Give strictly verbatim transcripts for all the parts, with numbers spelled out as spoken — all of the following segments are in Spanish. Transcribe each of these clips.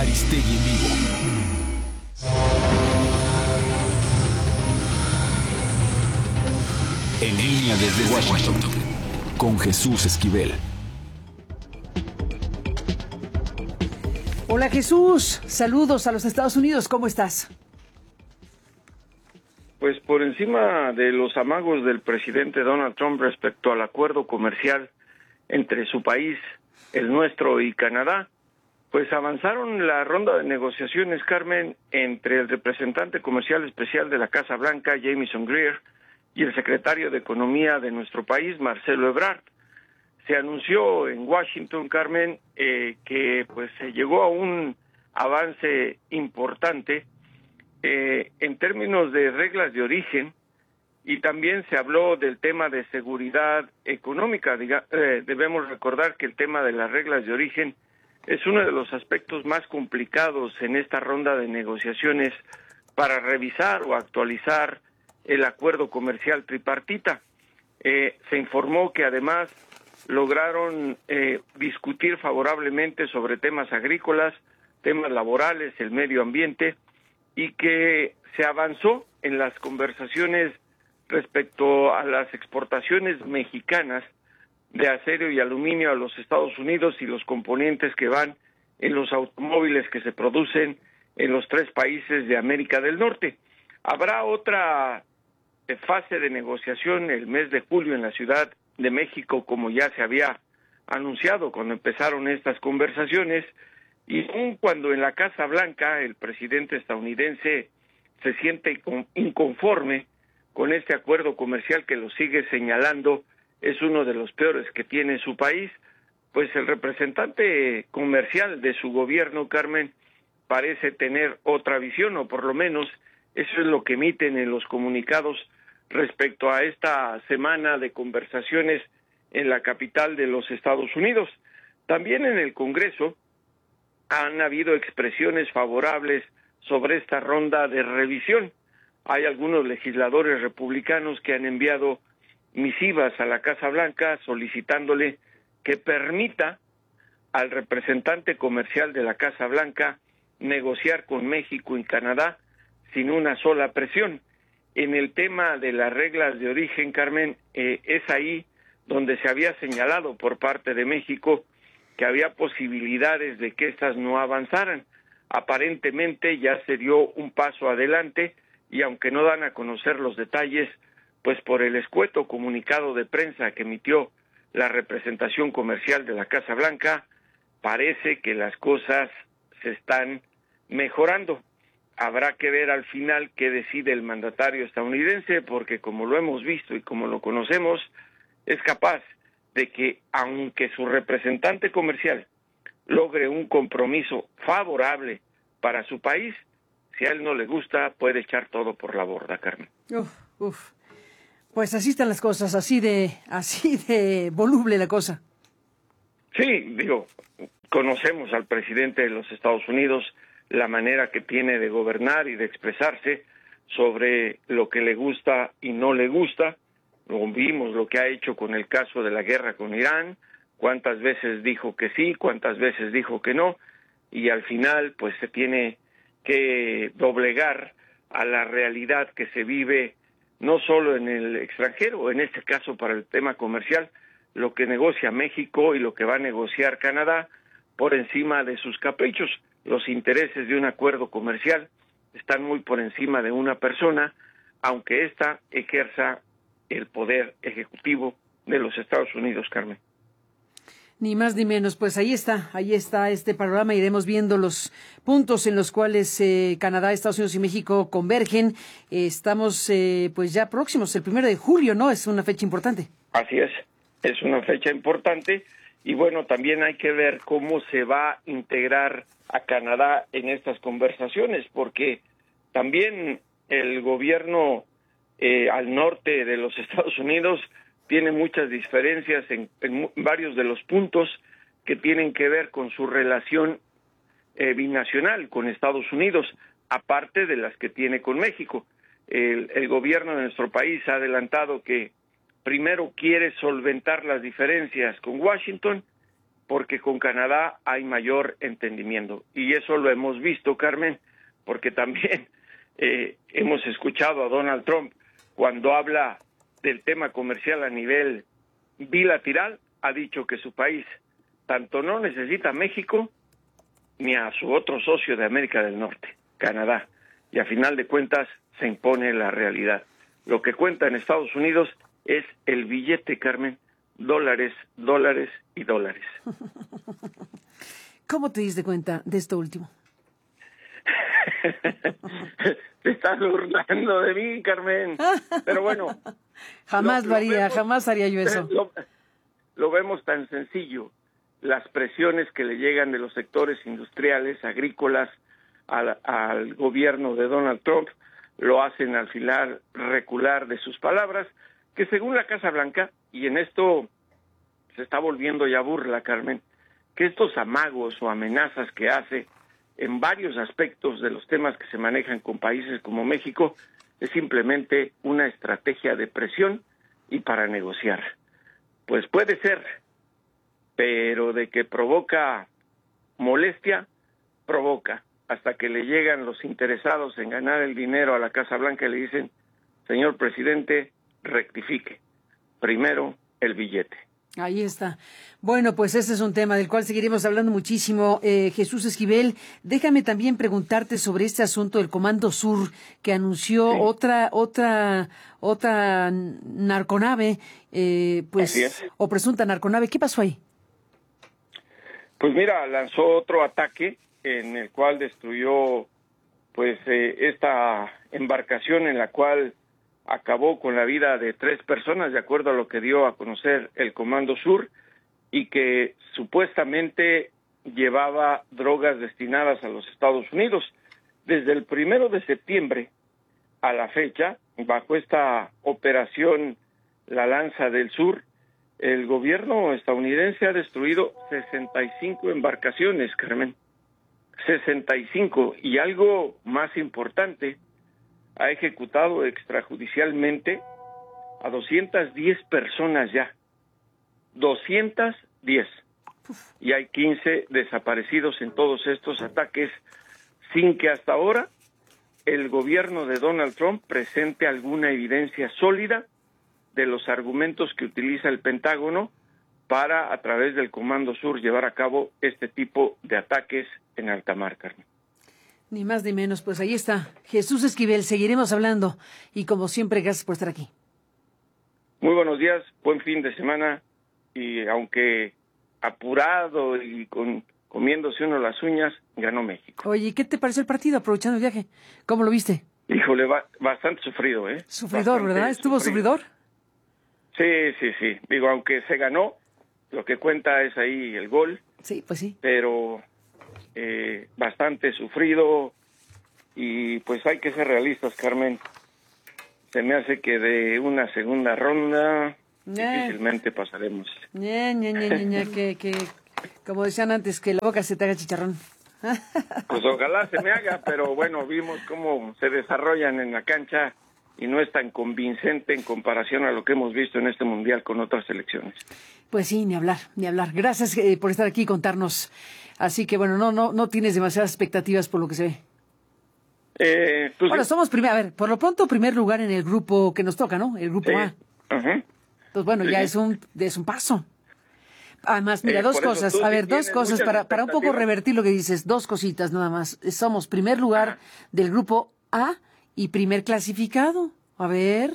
Aristegui en vivo. En línea desde Washington, con Jesús Esquivel. Hola Jesús, saludos a los Estados Unidos, ¿cómo estás? Pues por encima de los amagos del presidente Donald Trump respecto al acuerdo comercial entre su país, el nuestro y Canadá, pues avanzaron la ronda de negociaciones, Carmen, entre el representante comercial especial de la Casa Blanca, Jamieson Greer, y el secretario de Economía de nuestro país, Marcelo Ebrard. Se anunció en Washington, Carmen, eh, que pues se llegó a un avance importante eh, en términos de reglas de origen, y también se habló del tema de seguridad económica. Diga, eh, debemos recordar que el tema de las reglas de origen es uno de los aspectos más complicados en esta ronda de negociaciones para revisar o actualizar el acuerdo comercial tripartita. Eh, se informó que además lograron eh, discutir favorablemente sobre temas agrícolas, temas laborales, el medio ambiente, y que se avanzó en las conversaciones respecto a las exportaciones mexicanas de acero y aluminio a los Estados Unidos y los componentes que van en los automóviles que se producen en los tres países de América del Norte. Habrá otra fase de negociación el mes de julio en la Ciudad de México, como ya se había anunciado cuando empezaron estas conversaciones, y aun cuando en la Casa Blanca el presidente estadounidense se siente inconforme con este acuerdo comercial que lo sigue señalando es uno de los peores que tiene su país, pues el representante comercial de su gobierno, Carmen, parece tener otra visión, o por lo menos eso es lo que emiten en los comunicados respecto a esta semana de conversaciones en la capital de los Estados Unidos. También en el Congreso han habido expresiones favorables sobre esta ronda de revisión. Hay algunos legisladores republicanos que han enviado misivas a la Casa Blanca solicitándole que permita al representante comercial de la Casa Blanca negociar con México y Canadá sin una sola presión. En el tema de las reglas de origen, Carmen, eh, es ahí donde se había señalado por parte de México que había posibilidades de que éstas no avanzaran. Aparentemente ya se dio un paso adelante, y aunque no dan a conocer los detalles, pues por el escueto comunicado de prensa que emitió la representación comercial de la Casa Blanca, parece que las cosas se están mejorando. Habrá que ver al final qué decide el mandatario estadounidense, porque como lo hemos visto y como lo conocemos, es capaz de que, aunque su representante comercial logre un compromiso favorable para su país, si a él no le gusta, puede echar todo por la borda, Carmen. Uf, uf. Pues así están las cosas, así de, así de voluble la cosa. Sí, digo, conocemos al presidente de los Estados Unidos, la manera que tiene de gobernar y de expresarse sobre lo que le gusta y no le gusta. Lo vimos lo que ha hecho con el caso de la guerra con Irán, cuántas veces dijo que sí, cuántas veces dijo que no, y al final pues se tiene que doblegar a la realidad que se vive no solo en el extranjero, en este caso para el tema comercial, lo que negocia México y lo que va a negociar Canadá por encima de sus caprichos. Los intereses de un acuerdo comercial están muy por encima de una persona, aunque ésta ejerza el poder ejecutivo de los Estados Unidos, Carmen. Ni más ni menos, pues ahí está, ahí está este panorama. Iremos viendo los puntos en los cuales eh, Canadá, Estados Unidos y México convergen. Eh, estamos eh, pues ya próximos, el primero de julio, ¿no? Es una fecha importante. Así es, es una fecha importante, y bueno, también hay que ver cómo se va a integrar a Canadá en estas conversaciones, porque también el gobierno eh, al norte de los Estados Unidos tiene muchas diferencias en, en varios de los puntos que tienen que ver con su relación eh, binacional con Estados Unidos, aparte de las que tiene con México. El, el gobierno de nuestro país ha adelantado que primero quiere solventar las diferencias con Washington porque con Canadá hay mayor entendimiento. Y eso lo hemos visto, Carmen, porque también eh, hemos escuchado a Donald Trump cuando habla del tema comercial a nivel bilateral, ha dicho que su país tanto no necesita a México ni a su otro socio de América del Norte, Canadá. Y a final de cuentas se impone la realidad. Lo que cuenta en Estados Unidos es el billete, Carmen, dólares, dólares y dólares. ¿Cómo te diste cuenta de esto último? Te estás burlando de mí, Carmen. Pero bueno. Jamás lo, lo haría, lo vemos, jamás haría yo eso. Lo, lo vemos tan sencillo. Las presiones que le llegan de los sectores industriales, agrícolas, al, al gobierno de Donald Trump, lo hacen al final recular de sus palabras, que según la Casa Blanca, y en esto se está volviendo ya burla, Carmen, que estos amagos o amenazas que hace en varios aspectos de los temas que se manejan con países como México, es simplemente una estrategia de presión y para negociar. Pues puede ser, pero de que provoca molestia, provoca, hasta que le llegan los interesados en ganar el dinero a la Casa Blanca y le dicen, señor presidente, rectifique, primero el billete. Ahí está. Bueno, pues este es un tema del cual seguiremos hablando muchísimo. Eh, Jesús Esquivel, déjame también preguntarte sobre este asunto del Comando Sur que anunció sí. otra otra otra narconave, eh, pues o presunta narconave. ¿Qué pasó ahí? Pues mira, lanzó otro ataque en el cual destruyó pues eh, esta embarcación en la cual acabó con la vida de tres personas, de acuerdo a lo que dio a conocer el Comando Sur, y que supuestamente llevaba drogas destinadas a los Estados Unidos. Desde el primero de septiembre a la fecha, bajo esta operación La Lanza del Sur, el gobierno estadounidense ha destruido sesenta y cinco embarcaciones, Carmen. sesenta y cinco, y algo más importante, ha ejecutado extrajudicialmente a doscientas diez personas ya, doscientas diez, y hay quince desaparecidos en todos estos ataques, sin que hasta ahora el gobierno de Donald Trump presente alguna evidencia sólida de los argumentos que utiliza el Pentágono para, a través del Comando Sur, llevar a cabo este tipo de ataques en alta mar, Carmen. Ni más ni menos, pues ahí está. Jesús Esquivel, seguiremos hablando y como siempre, gracias por estar aquí. Muy buenos días, buen fin de semana, y aunque apurado y con, comiéndose uno las uñas, ganó México. Oye, ¿qué te pareció el partido aprovechando el viaje? ¿Cómo lo viste? Híjole, ba- bastante sufrido, ¿eh? Sufridor, bastante ¿verdad? ¿Estuvo sufrido. sufridor? Sí, sí, sí. Digo, aunque se ganó, lo que cuenta es ahí el gol. Sí, pues sí. Pero eh, bastante sufrido, y pues hay que ser realistas, Carmen. Se me hace que de una segunda ronda ñe. difícilmente pasaremos. Ñe, ñe, ñe, ñe, ñe, que, que, como decían antes, que la boca se te haga chicharrón. Pues ojalá se me haga, pero bueno, vimos cómo se desarrollan en la cancha y no es tan convincente en comparación a lo que hemos visto en este Mundial con otras selecciones. Pues sí, ni hablar, ni hablar. Gracias eh, por estar aquí y contarnos. Así que bueno, no no no tienes demasiadas expectativas por lo que se ve. Eh, ¿tú bueno, sí? somos primer, a ver, por lo pronto primer lugar en el grupo que nos toca, ¿no? El grupo Sí. A. Ajá. Entonces bueno, Sí. ya es un es un paso. Además, mira, Eh, dos por eso cosas. tú A sí ver, dos tienes cosas muchas para para un poco expectativas. revertir lo que dices. Dos cositas nada más. Somos primer lugar Ajá. del grupo A y primer clasificado. A ver.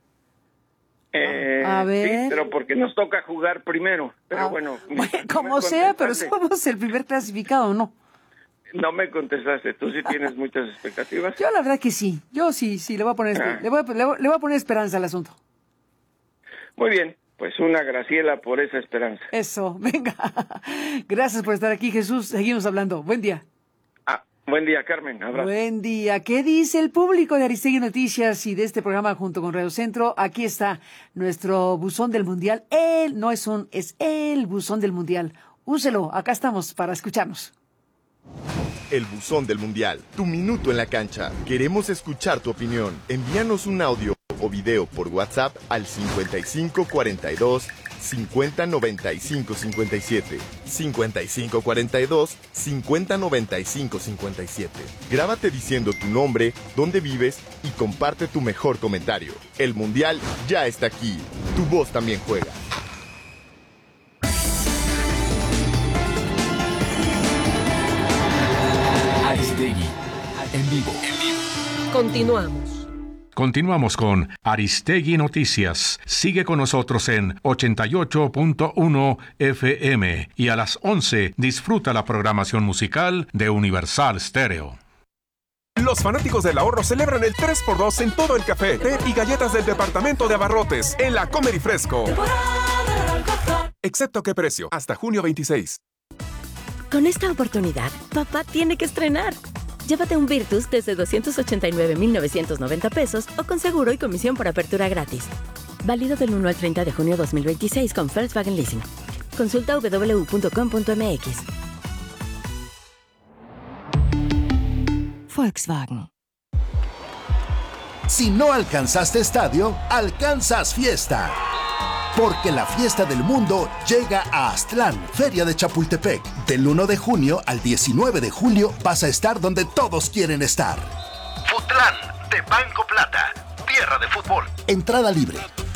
Eh, A ver. Sí, pero porque nos toca jugar primero. Pero Ah, bueno, bueno, no como me sea, pero contestaste. somos el primer clasificado, ¿no? No me contestaste. ¿Tú sí tienes muchas expectativas? Yo la verdad que sí. Yo sí, sí, le voy a poner, Ah. le voy a, le voy- le voy a poner esperanza al asunto. Muy bien. Pues una Graciela por esa esperanza. Eso, venga. Gracias por estar aquí, Jesús. Seguimos hablando. Buen día. Ah, buen día, Carmen. Abrazo. Buen día. ¿Qué dice el público de Aristegui Noticias y de este programa junto con Radio Centro? Aquí está nuestro buzón del Mundial. Él no es un, es el buzón del Mundial. Úselo. Acá estamos para escucharnos. El buzón del Mundial, tu minuto en la cancha. Queremos escuchar tu opinión. Envíanos un audio o video por WhatsApp al cincuenta y cinco cuarenta y dos, cincuenta noventa y cinco cincuenta y siete, cincuenta y cinco cuarenta y dos, cincuenta noventa y cinco cincuenta y siete. Grábate diciendo tu nombre, dónde vives y comparte tu mejor comentario. El Mundial ya está aquí. Tu voz también juega. Aristegui, en vivo. Continuamos. Continuamos con Aristegui Noticias. Sigue con nosotros en ochenta y ocho punto uno F M y a las once disfruta la programación musical de Universal Stereo. Los fanáticos del ahorro celebran el tres por dos en todo el café, té y galletas del departamento de abarrotes en la Comer y Fresco. Excepto qué precio, hasta junio veintiséis. Con esta oportunidad, papá tiene que estrenar. Llévate un Virtus desde doscientos ochenta y nueve mil novecientos noventa pesos o con seguro y comisión por apertura gratis. Válido del uno al treinta de junio de dos mil veintiséis con Volkswagen Leasing. Consulta doble u doble u doble u punto com punto m x. Volkswagen. Si no alcanzaste estadio, alcanzas fiesta. Porque la fiesta del mundo llega a Aztlán, Feria de Chapultepec. Del uno de junio al diecinueve de julio vas a estar donde todos quieren estar. Futlán, de Banco Plata, tierra de fútbol. Entrada libre.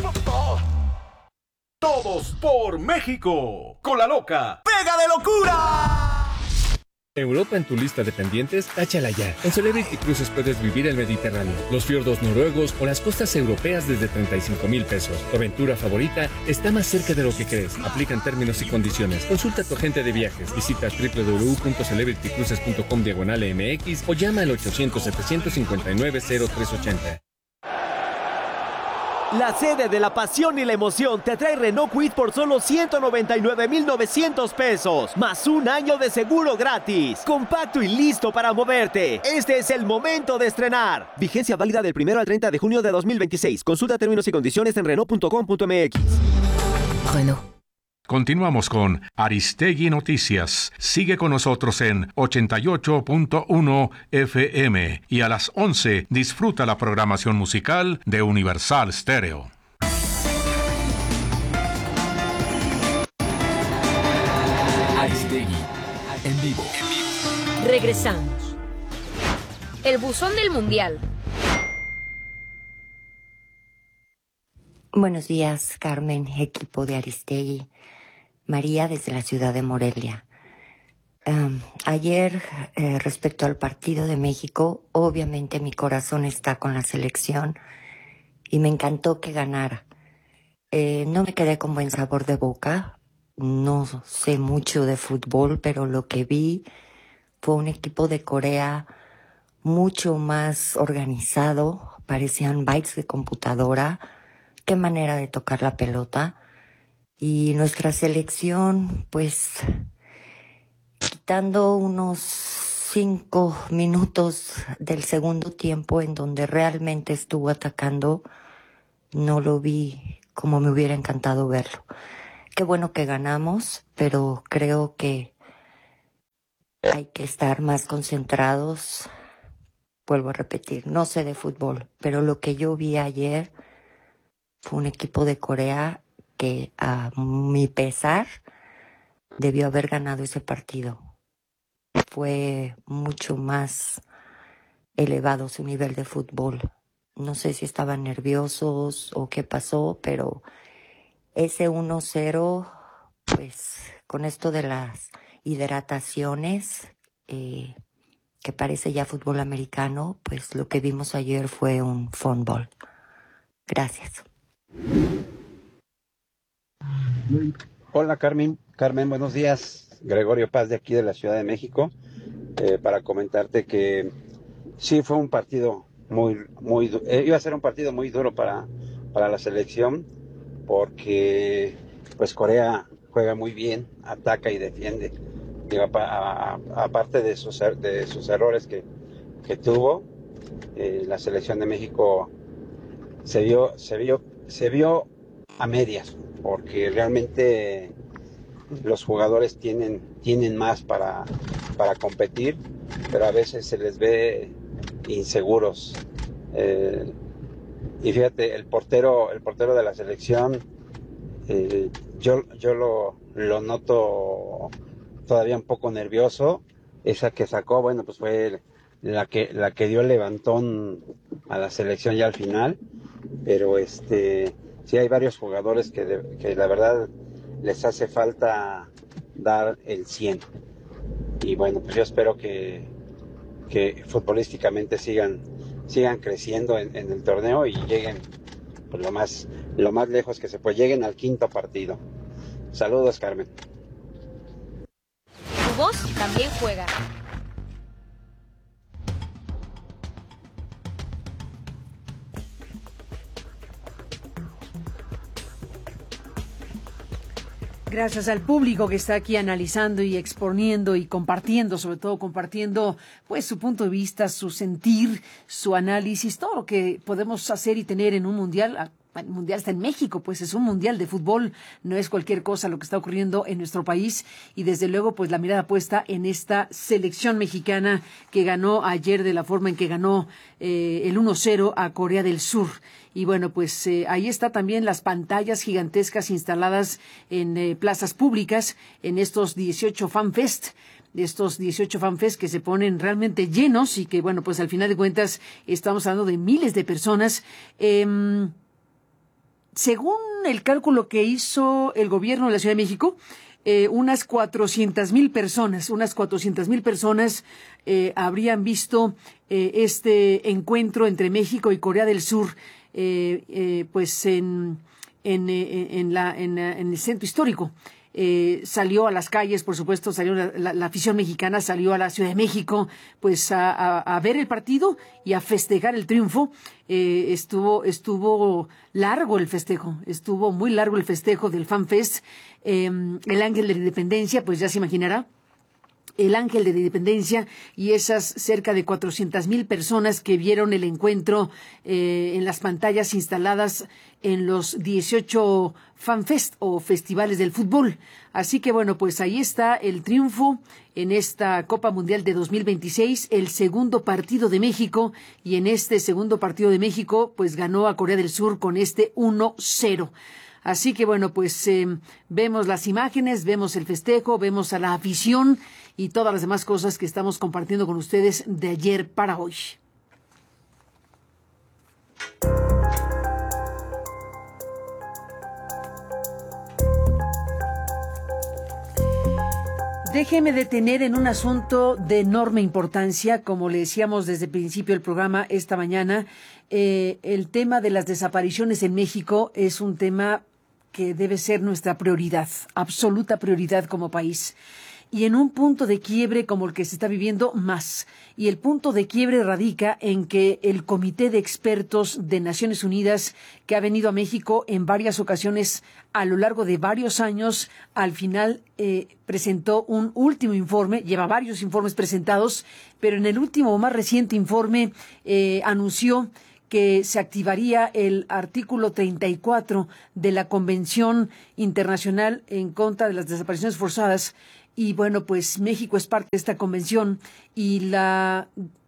Todos por México. Con la loca. ¡Pega de locura! Europa en tu lista de pendientes, táchala ya. En Celebrity Cruises puedes vivir el Mediterráneo, los fiordos noruegos o las costas europeas desde treinta y cinco mil pesos. Tu aventura favorita está más cerca de lo que crees. Aplican términos y condiciones. Consulta a tu agente de viajes. Visita doble u doble u doble u punto celebrity cruises punto com diagonal M X o llama al ochocientos, setecientos cincuenta y nueve, cero tres ochenta. La sede de la pasión y la emoción te trae Renault Kwid por solo ciento noventa y nueve mil novecientos pesos, más un año de seguro gratis. Compacto y listo para moverte. Este es el momento de estrenar. Vigencia válida del primero al treinta de junio de dos mil veintiséis. Consulta términos y condiciones en renault punto com punto m x. Renault. Continuamos con Aristegui Noticias. Sigue con nosotros en ochenta y ocho punto uno F M y a las once disfruta la programación musical de Universal Stereo. Aristegui, en vivo. Regresamos. El buzón del Mundial. Buenos días, Carmen, equipo de Aristegui. María desde la ciudad de Morelia. Um, ayer, eh, respecto al partido de México, obviamente mi corazón está con la selección y me encantó que ganara. Eh, no me quedé con buen sabor de boca, no sé mucho de fútbol, pero lo que vi fue un equipo de Corea mucho más organizado, parecían bytes de computadora, qué manera de tocar la pelota. Y nuestra selección, pues, quitando unos cinco minutos del segundo tiempo en donde realmente estuvo atacando, no lo vi como me hubiera encantado verlo. Qué bueno que ganamos, pero creo que hay que estar más concentrados. Vuelvo a repetir, no sé de fútbol, pero lo que yo vi ayer fue un equipo de Corea que a mi pesar debió haber ganado ese partido. Fue mucho más elevado su nivel de fútbol. No sé si estaban nerviosos o qué pasó, pero ese uno cero, pues con esto de las hidrataciones, eh, que parece ya fútbol americano, pues lo que vimos ayer fue un fútbol. Gracias. Hola Carmen, Carmen, buenos días. Gregorio Paz de aquí de la Ciudad de México, eh, para comentarte que sí fue un partido muy, muy, eh, iba a ser un partido muy duro para, para la selección, porque pues Corea juega muy bien, ataca y defiende. Digo, aparte de sus, de sus errores que, que tuvo, eh, la selección de México se vio, se vio, se vio a medias, porque realmente los jugadores tienen, tienen más para, para competir, pero a veces se les ve inseguros. Eh, y fíjate, el portero, el portero de la selección Eh, yo yo lo, lo noto todavía un poco nervioso. Esa que sacó, bueno, pues fue la que la que dio el levantón a la selección ya al final, pero este sí hay varios jugadores que, de, que la verdad les hace falta dar el cien. Y bueno, pues yo espero que, que futbolísticamente sigan sigan creciendo en, en el torneo y lleguen pues, lo más lo más lejos que se puede, lleguen al quinto partido. Saludos, Carmen. Tu voz también juega. Gracias al público que está aquí analizando y exponiendo y compartiendo, sobre todo compartiendo pues su punto de vista, su sentir, su análisis, todo lo que podemos hacer y tener en un mundial. El mundial está en México, pues es un mundial de fútbol, no es cualquier cosa lo que está ocurriendo en nuestro país y desde luego pues la mirada puesta en esta selección mexicana que ganó ayer de la forma en que ganó eh, el uno cero a Corea del Sur. Y bueno, pues eh, ahí está también las pantallas gigantescas instaladas en eh, plazas públicas en estos dieciocho FanFest. De estos dieciocho FanFest que se ponen realmente llenos y que bueno, pues al final de cuentas estamos hablando de miles de personas. Eh, Según el cálculo que hizo el gobierno de la Ciudad de México, eh, unas cuatrocientas mil personas, unas cuatrocientas mil personas eh, habrían visto eh, este encuentro entre México y Corea del Sur, eh, eh, pues en, en, en, en, la, en, en el centro histórico. Eh, salió a las calles, por supuesto, salió la, la, la afición mexicana, salió a la Ciudad de México, pues a, a, a ver el partido y a festejar el triunfo. Eh, estuvo, estuvo largo el festejo, estuvo muy largo el festejo del FanFest. Eh, el Ángel de la Independencia, pues ya se imaginará. El Ángel de la Independencia y esas cerca de cuatrocientas mil personas que vieron el encuentro eh, en las pantallas instaladas en los dieciocho FanFest o festivales del fútbol. Así que bueno, pues ahí está el triunfo en esta Copa Mundial de dos mil veintiséis, el segundo partido de México, y en este segundo partido de México pues ganó a Corea del Sur con este uno cero. Así que bueno, pues eh, vemos las imágenes, vemos el festejo, vemos a la afición y todas las demás cosas que estamos compartiendo con ustedes de ayer para hoy. Déjeme detener en un asunto de enorme importancia, como le decíamos desde el principio del programa esta mañana. Eh, el tema de las desapariciones en México es un tema que debe ser nuestra prioridad, absoluta prioridad como país. Y en un punto de quiebre como el que se está viviendo más. Y el punto de quiebre radica en que el Comité de Expertos de Naciones Unidas, que ha venido a México en varias ocasiones a lo largo de varios años, al final eh, presentó un último informe, lleva varios informes presentados, pero en el último, más reciente informe eh, anunció que se activaría el artículo treinta y cuatro de la Convención Internacional en contra de las desapariciones forzadas. Y bueno, pues México es parte de esta convención y la,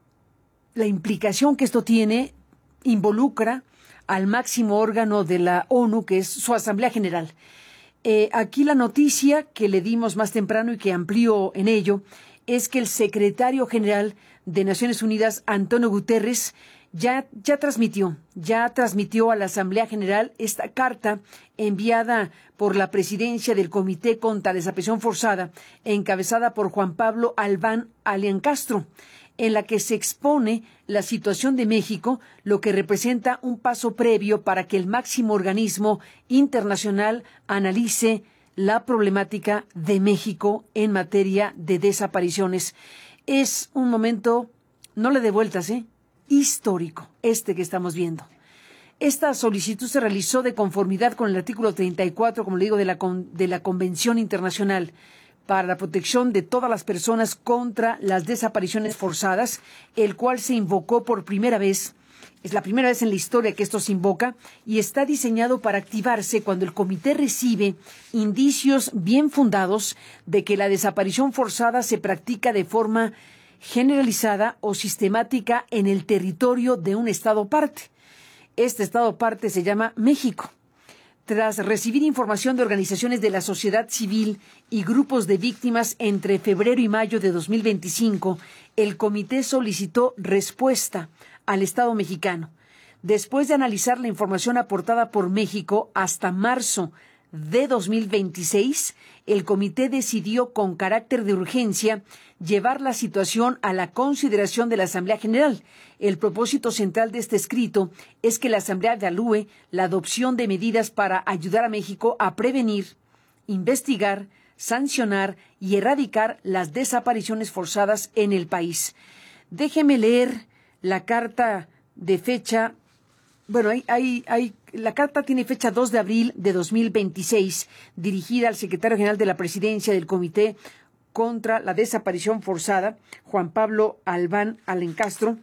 la implicación que esto tiene involucra al máximo órgano de la ONU, que es su Asamblea General. Eh, aquí la noticia que le dimos más temprano y que amplió en ello es que el secretario general de Naciones Unidas, Antonio Guterres, Ya, ya transmitió, ya transmitió a la Asamblea General esta carta enviada por la presidencia del Comité contra la Desaparición Forzada, encabezada por Juan Pablo Albán Alencastro, en la que se expone la situación de México, lo que representa un paso previo para que el máximo organismo internacional analice la problemática de México en materia de desapariciones. Es un momento, no le dé vueltas, ¿eh? histórico, este que estamos viendo. Esta solicitud se realizó de conformidad con el artículo treinta y cuatro, como le digo, de la, con, de la Convención Internacional para la Protección de todas las personas contra las desapariciones forzadas, el cual se invocó por primera vez. Es la primera vez en la historia que esto se invoca y está diseñado para activarse cuando el comité recibe indicios bien fundados de que la desaparición forzada se practica de forma generalizada o sistemática en el territorio de un Estado parte. Este Estado parte se llama México. Tras recibir información de organizaciones de la sociedad civil y grupos de víctimas entre febrero y mayo de dos mil veinticinco, el comité solicitó respuesta al Estado mexicano. Después de analizar la información aportada por México hasta marzo de dos mil veintiséis, el comité decidió con carácter de urgencia llevar la situación a la consideración de la Asamblea General. El propósito central de este escrito es que la Asamblea evalúe la adopción de medidas para ayudar a México a prevenir, investigar, sancionar y erradicar las desapariciones forzadas en el país. Déjeme leer la carta de fecha. Bueno, hay, hay, hay, la carta tiene fecha dos de abril de dos mil veintiséis, dirigida al secretario general de la Presidencia del Comité contra la Desaparición Forzada, Juan Pablo Albán Alencastro.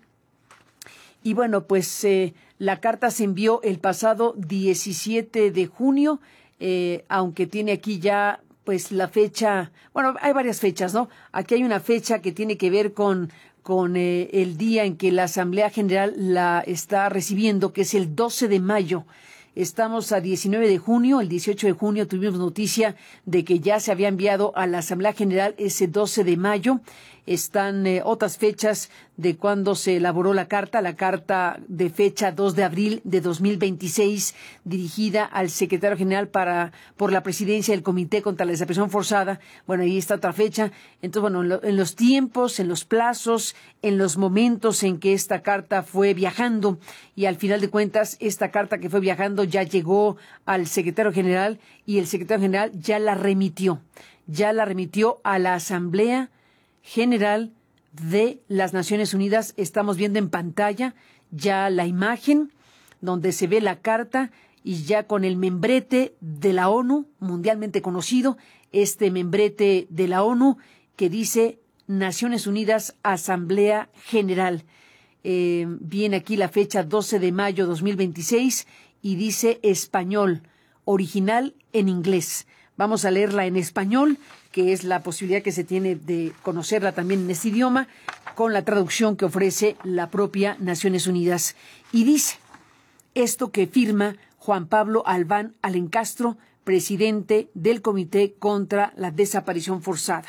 Y bueno, pues eh, la carta se envió el pasado diecisiete de junio, eh, aunque tiene aquí ya pues la fecha, bueno, hay varias fechas, ¿no? Aquí hay una fecha que tiene que ver con con eh, el día en que la Asamblea General la está recibiendo, que es el doce de mayo. Estamos a diecinueve de junio, el dieciocho de junio tuvimos noticia de que ya se había enviado a la Asamblea General ese doce de mayo. Están eh, otras fechas de cuando se elaboró la carta, la carta de fecha dos de abril de dos mil veintiséis, dirigida al secretario general para por la presidencia del Comité contra la Desaparición Forzada. Bueno, ahí está otra fecha. Entonces, bueno, en, lo, en los tiempos, en los plazos, en los momentos en que esta carta fue viajando, y al final de cuentas, esta carta que fue viajando ya llegó al secretario general y el secretario general ya la remitió, ya la remitió a la Asamblea General de las Naciones Unidas. Estamos viendo en pantalla ya la imagen donde se ve la carta y ya con el membrete de la ONU, mundialmente conocido, este membrete de la ONU que dice Naciones Unidas, Asamblea General. Eh, viene aquí la fecha doce de mayo de dos mil veintiséis y dice español, original en inglés. Vamos a leerla en español, que es la posibilidad que se tiene de conocerla también en este idioma, con la traducción que ofrece la propia Naciones Unidas. Y dice esto que firma Juan Pablo Albán Alencastro, presidente del Comité contra la Desaparición Forzada.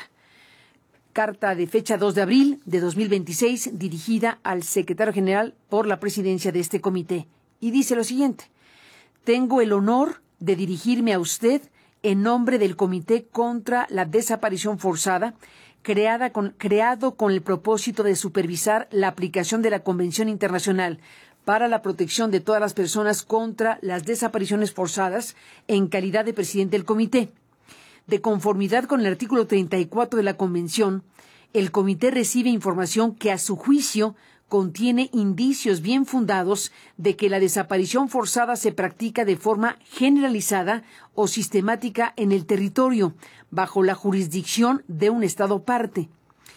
Carta de fecha dos de abril de dos mil veintiséis, dirigida al secretario general por la presidencia de este comité. Y dice lo siguiente: tengo el honor de dirigirme a usted en nombre del Comité contra la Desaparición Forzada, creada con, creado con el propósito de supervisar la aplicación de la Convención Internacional para la protección de todas las personas contra las desapariciones forzadas, en calidad de presidente del comité. De conformidad con el artículo treinta y cuatro de la Convención, el comité recibe información que a su juicio contiene indicios bien fundados de que la desaparición forzada se practica de forma generalizada o sistemática en el territorio, bajo la jurisdicción de un Estado parte.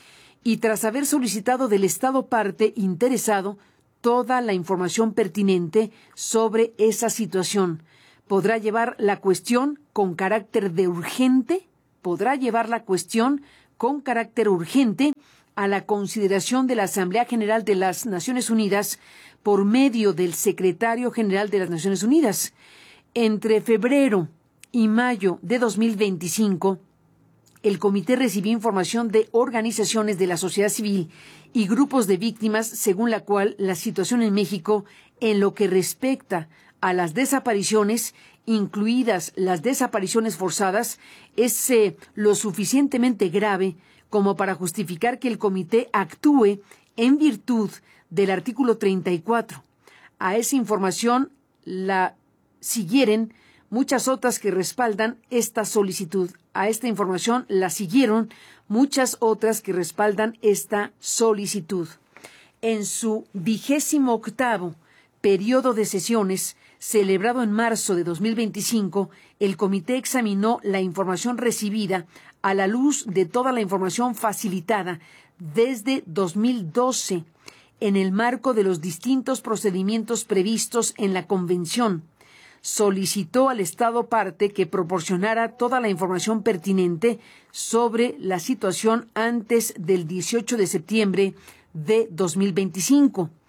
Y tras haber solicitado del Estado parte interesado toda la información pertinente sobre esa situación, podrá llevar la cuestión con carácter de urgente, podrá llevar la cuestión con carácter urgente a la consideración de la Asamblea General de las Naciones Unidas por medio del Secretario General de las Naciones Unidas. Entre febrero y mayo de dos mil veinticinco, el comité recibió información de organizaciones de la sociedad civil y grupos de víctimas, según la cual la situación en México, en lo que respecta a las desapariciones, incluidas las desapariciones forzadas, es eh, lo suficientemente grave como para justificar que el comité actúe en virtud del artículo treinta y cuatro. A esa información la siguieron muchas otras que respaldan esta solicitud. A esta información la siguieron muchas otras que respaldan esta solicitud. En su vigésimo octavo periodo de sesiones, celebrado en marzo de dos mil veinticinco, el comité examinó la información recibida a la luz de toda la información facilitada desde dos mil doce en el marco de los distintos procedimientos previstos en la Convención. Solicitó al Estado parte que proporcionara toda la información pertinente sobre la situación antes del dieciocho de septiembre de dos mil veinticinco.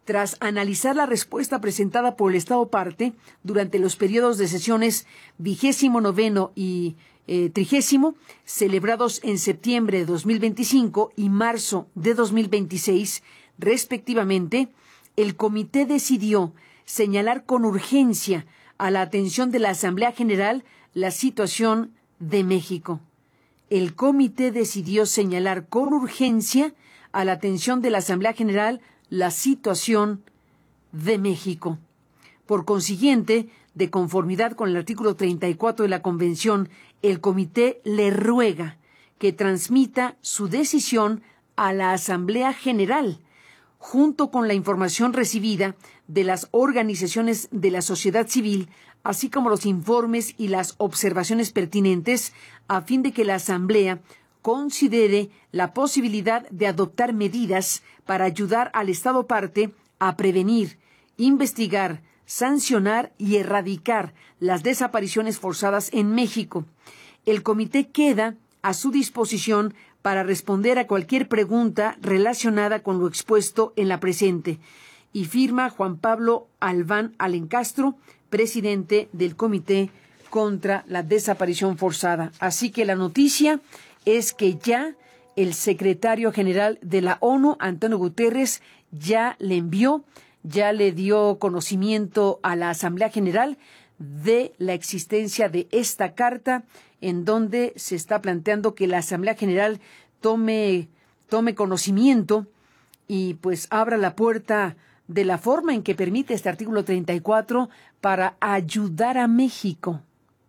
tras analizar la respuesta presentada por el Estado parte durante los periodos de sesiones vigésimo noveno y eh, trigésimo, celebrados en septiembre de dos mil veinticinco y marzo de dos mil veintiséis, respectivamente, el comité decidió señalar con urgencia a la atención de la Asamblea General la situación de México. El comité decidió señalar con urgencia a la atención de la Asamblea General la situación de México. Por consiguiente, de conformidad con el artículo treinta y cuatro de la Convención, el comité le ruega que transmita su decisión a la Asamblea General, junto con la información recibida de las organizaciones de la sociedad civil, así como los informes y las observaciones pertinentes, a fin de que la Asamblea considere la posibilidad de adoptar medidas para ayudar al Estado parte a prevenir, investigar, sancionar y erradicar las desapariciones forzadas en México. El comité queda a su disposición para responder a cualquier pregunta relacionada con lo expuesto en la presente. Y firma Juan Pablo Albán Alencastro, presidente del Comité contra la Desaparición Forzada. Así que la noticia es que ya el secretario general de la ONU, Antonio Guterres, ya le envió, ya le dio conocimiento a la Asamblea General de la existencia de esta carta, en donde se está planteando que la Asamblea General tome, tome conocimiento y pues abra la puerta de la forma en que permite este artículo treinta y cuatro para ayudar a México,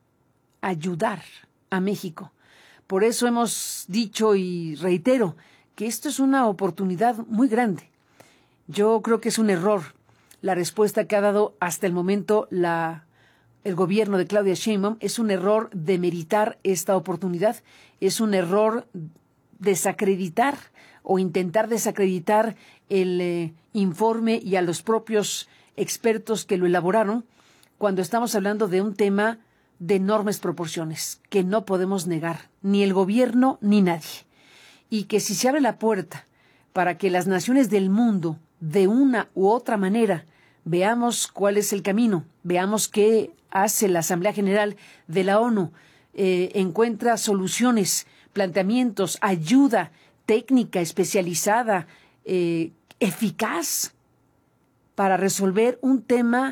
ayudar a México. Por eso hemos dicho y reitero que esto es una oportunidad muy grande. Yo creo que es un error la respuesta que ha dado hasta el momento la, el gobierno de Claudia Sheinbaum. Es un error demeritar esta oportunidad, es un error desacreditar o intentar desacreditar el eh, informe y a los propios expertos que lo elaboraron, cuando estamos hablando de un tema de enormes proporciones, que no podemos negar, ni el gobierno ni nadie. Y que si se abre la puerta para que las naciones del mundo, de una u otra manera, veamos cuál es el camino, veamos qué hace la Asamblea General de la ONU, eh, encuentra soluciones, planteamientos, ayuda técnica especializada, eh, eficaz, para resolver un tema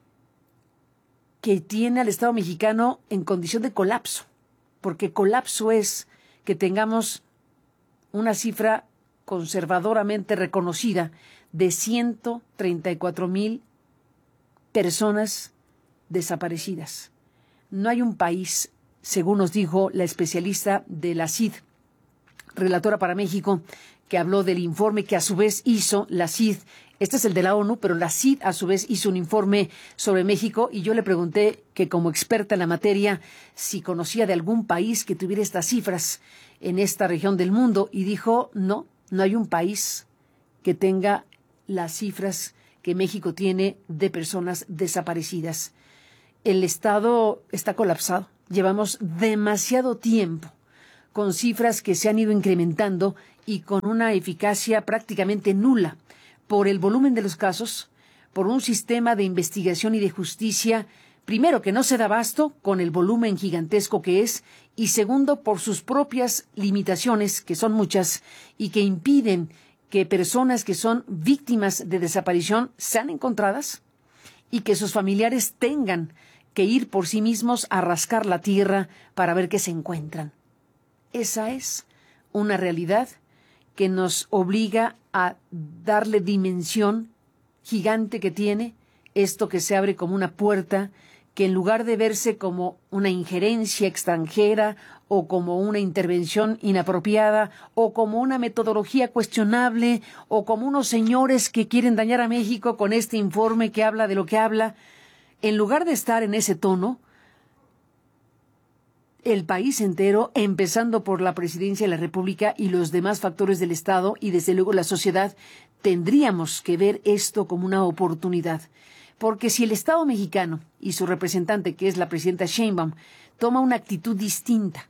que tiene al Estado mexicano en condición de colapso, porque colapso es que tengamos una cifra conservadoramente reconocida de ciento treinta y cuatro mil personas desaparecidas. No hay un país, según nos dijo la especialista de la C I D, relatora para México, que habló del informe que a su vez hizo la C I D. Este es el de la ONU, pero la C I D a su vez hizo un informe sobre México y yo le pregunté que como experta en la materia si conocía de algún país que tuviera estas cifras en esta región del mundo y dijo no, no hay un país que tenga las cifras que México tiene de personas desaparecidas. El Estado está colapsado. Llevamos demasiado tiempo con cifras que se han ido incrementando y con una eficacia prácticamente nula por el volumen de los casos, por un sistema de investigación y de justicia, primero, que no se da abasto con el volumen gigantesco que es, y segundo, por sus propias limitaciones, que son muchas, y que impiden que personas que son víctimas de desaparición sean encontradas y que sus familiares tengan que ir por sí mismos a rascar la tierra para ver qué se encuentran. Esa es una realidad que nos obliga a darle dimensión gigante que tiene esto que se abre como una puerta que en lugar de verse como una injerencia extranjera o como una intervención inapropiada o como una metodología cuestionable o como unos señores que quieren dañar a México con este informe que habla de lo que habla, en lugar de estar en ese tono, el país entero, empezando por la Presidencia de la República y los demás factores del Estado y desde luego la sociedad, tendríamos que ver esto como una oportunidad. Porque si el Estado mexicano y su representante, que es la presidenta Sheinbaum, toma una actitud distinta,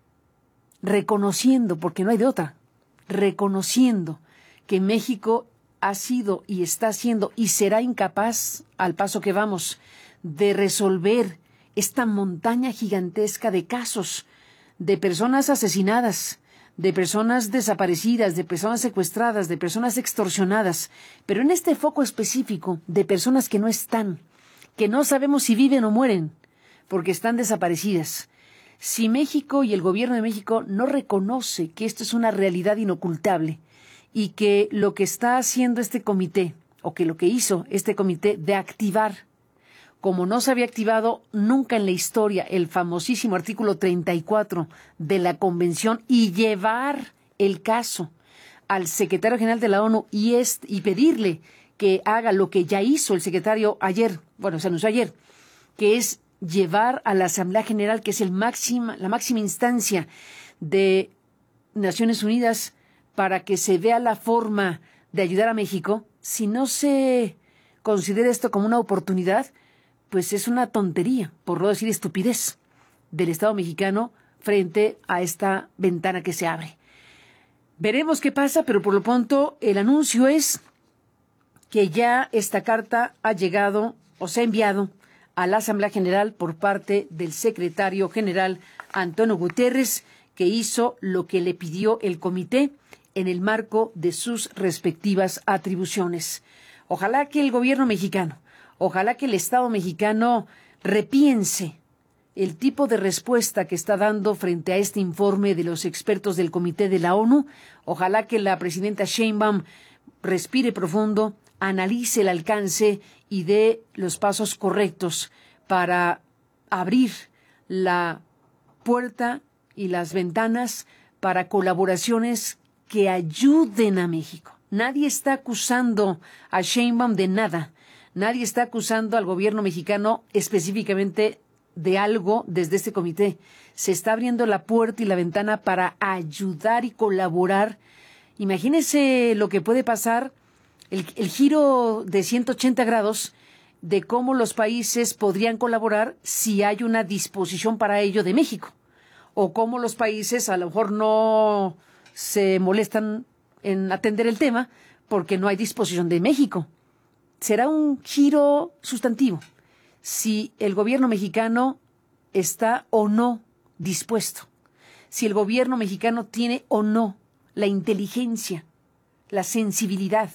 reconociendo, porque no hay de otra, reconociendo que México ha sido y está siendo y será incapaz, al paso que vamos, de resolver esta montaña gigantesca de casos de personas asesinadas, de personas desaparecidas, de personas secuestradas, de personas extorsionadas, pero en este foco específico de personas que no están, que no sabemos si viven o mueren, porque están desaparecidas. Si México y el gobierno de México no reconoce que esto es una realidad inocultable y que lo que está haciendo este comité, o que lo que hizo este comité de activar, como no se había activado nunca en la historia, el famosísimo artículo treinta y cuatro de la Convención y llevar el caso al secretario general de la ONU y, est- y pedirle que haga lo que ya hizo el secretario ayer, bueno, se anunció ayer, que es llevar a la Asamblea General, que es el máxima, la máxima instancia de Naciones Unidas, para que se vea la forma de ayudar a México. Si no se considera esto como una oportunidad, pues es una tontería, por no decir estupidez, del Estado mexicano frente a esta ventana que se abre. Veremos qué pasa, pero por lo pronto el anuncio es que ya esta carta ha llegado o se ha enviado a la Asamblea General por parte del secretario general Antonio Guterres, que hizo lo que le pidió el comité en el marco de sus respectivas atribuciones. Ojalá que el gobierno mexicano, ojalá que el Estado mexicano repiense el tipo de respuesta que está dando frente a este informe de los expertos del Comité de la ONU. Ojalá que la presidenta Sheinbaum respire profundo, analice el alcance y dé los pasos correctos para abrir la puerta y las ventanas para colaboraciones que ayuden a México. Nadie está acusando a Sheinbaum de nada. Nadie está acusando al gobierno mexicano específicamente de algo desde este comité. Se está abriendo la puerta y la ventana para ayudar y colaborar. Imagínense lo que puede pasar, el, el giro de ciento ochenta grados de cómo los países podrían colaborar si hay una disposición para ello de México. O cómo los países a lo mejor no se molestan en atender el tema porque no hay disposición de México. Será un giro sustantivo si el gobierno mexicano está o no dispuesto, si el gobierno mexicano tiene o no la inteligencia, la sensibilidad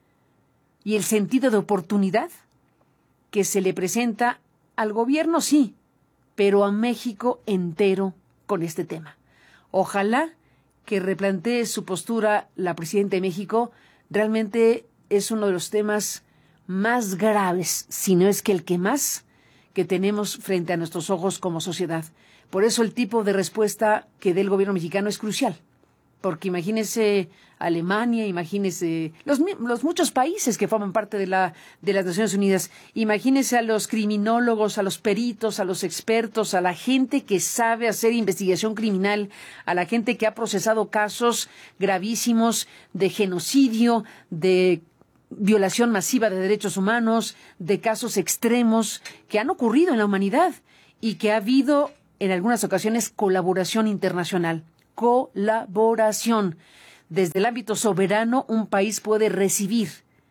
y el sentido de oportunidad que se le presenta al gobierno, sí, pero a México entero con este tema. Ojalá que replantee su postura la presidenta de México. Realmente es uno de los temas más graves, si no es que el que más, que tenemos frente a nuestros ojos como sociedad. Por eso el tipo de respuesta que dé el gobierno mexicano es crucial, porque imagínese Alemania, imagínese los, los muchos países que forman parte de, la, de las Naciones Unidas, imagínese a los criminólogos, a los peritos, a los expertos, a la gente que sabe hacer investigación criminal, a la gente que ha procesado casos gravísimos de genocidio, de violación masiva de derechos humanos, de casos extremos que han ocurrido en la humanidad y que ha habido en algunas ocasiones colaboración internacional. Colaboración. Desde el ámbito soberano, un país puede recibir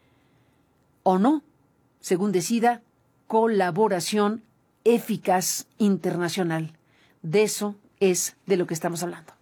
o no, según decida, colaboración eficaz internacional. De eso es de lo que estamos hablando.